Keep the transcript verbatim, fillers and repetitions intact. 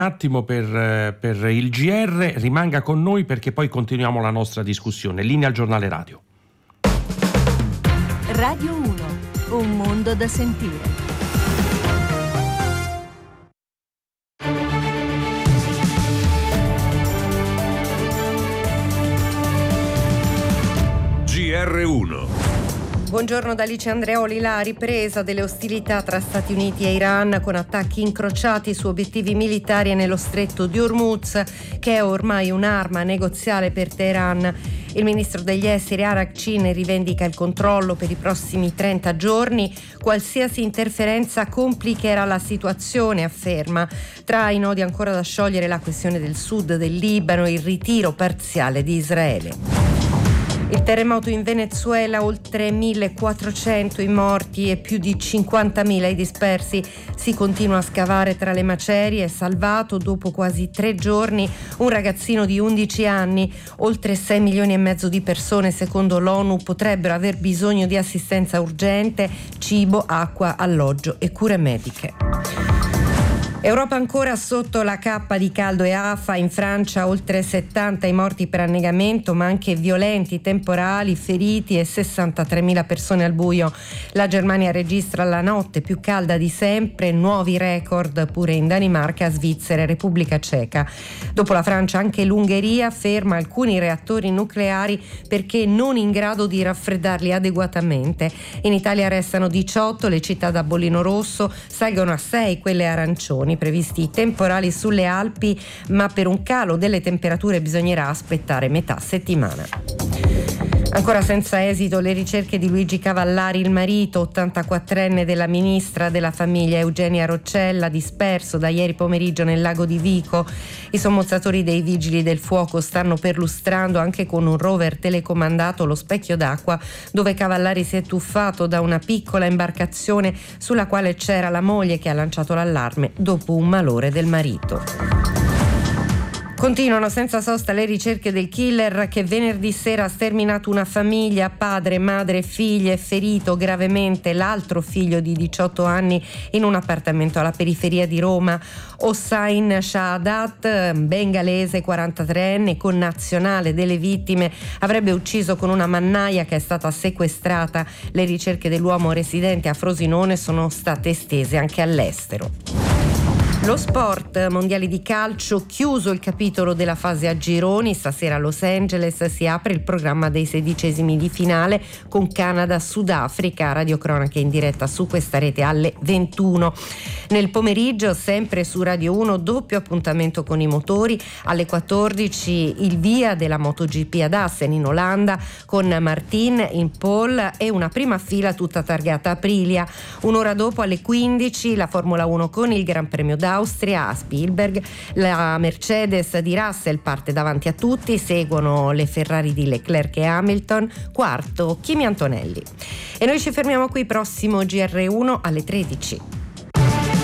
Attimo per, per il G R, rimanga con noi perché poi continuiamo la nostra discussione. Linea al giornale radio. Radio uno, un mondo da sentire. G R uno. Buongiorno da Alice Andreoli. La ripresa delle ostilità tra Stati Uniti e Iran con attacchi incrociati su obiettivi militari nello stretto di Hormuz, che è ormai un'arma negoziale per Teheran. Il ministro degli esteri Arakcin rivendica il controllo per i prossimi trenta giorni. Qualsiasi interferenza complicherà la situazione, afferma. Tra i nodi ancora da sciogliere la questione del sud del Libano e il ritiro parziale di Israele. Il terremoto in Venezuela, oltre millequattrocento i morti e più di cinquantamila i dispersi. Si continua a scavare tra le macerie. Salvato dopo quasi tre giorni un ragazzino di undici anni. Oltre sei milioni e mezzo di persone, secondo l'ONU, potrebbero aver bisogno di assistenza urgente, cibo, acqua, alloggio e cure mediche. Europa ancora sotto la cappa di caldo e afa. In Francia oltre settanta i morti per annegamento, ma anche violenti temporali, feriti e sessantatremila persone al buio. La Germania registra la notte più calda di sempre, nuovi record pure in Danimarca, Svizzera e Repubblica Ceca. Dopo la Francia anche l'Ungheria ferma alcuni reattori nucleari perché non in grado di raffreddarli adeguatamente. In Italia restano diciotto le città da bollino rosso, salgono a sei quelle arancioni. Previsti temporali sulle Alpi, ma per un calo delle temperature bisognerà aspettare metà settimana. Ancora senza esito le ricerche di Luigi Cavallari, il marito ottantaquattrenne della ministra della famiglia Eugenia Roccella, disperso da ieri pomeriggio nel lago di Vico. I sommozzatori dei vigili del fuoco stanno perlustrando anche con un rover telecomandato lo specchio d'acqua dove Cavallari si è tuffato da una piccola imbarcazione sulla quale c'era la moglie che ha lanciato l'allarme dopo un malore del marito. Continuano senza sosta le ricerche del killer che venerdì sera ha sterminato una famiglia, padre, madre e figlie, ferito gravemente l'altro figlio di diciotto anni in un appartamento alla periferia di Roma. Hossain Shahadat, bengalese, quarantatreenne, connazionale delle vittime, avrebbe ucciso con una mannaia che è stata sequestrata. Le ricerche dell'uomo residente a Frosinone sono state estese anche all'estero. Lo sport, mondiali di calcio, chiuso il capitolo della fase a gironi. Stasera a Los Angeles si apre il programma dei sedicesimi di finale con Canada-Sudafrica. Radiocronache in diretta su questa rete alle ventuno. Nel pomeriggio, sempre su Radio uno, doppio appuntamento con i motori. Alle quattordici il via della MotoGP ad Assen in Olanda con Martin in pole e una prima fila tutta targata Aprilia. Un'ora dopo alle quindici la Formula uno con il Gran Premio d'Austria a Spielberg. La Mercedes di Russell parte davanti a tutti, seguono le Ferrari di Leclerc e Hamilton, quarto Kimi Antonelli. E noi ci fermiamo qui, prossimo G R uno alle tredici.